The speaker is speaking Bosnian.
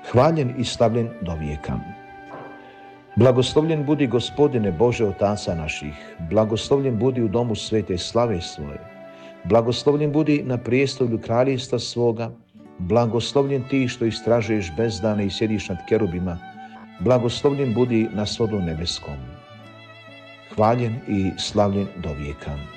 hvaljen i slavljen do vijeka. Blagoslovljen budi Gospodine Bože Otaca naših, blagoslovljen budi u domu svete slave svoje, blagoslovljen budi na prijestolju kraljevstva svoga, blagoslovljen ti što istražuješ bezdane i sjediš nad kerubima, blagoslovljen budi na svodu nebeskom. Hvaljen i slavljen do vijeka.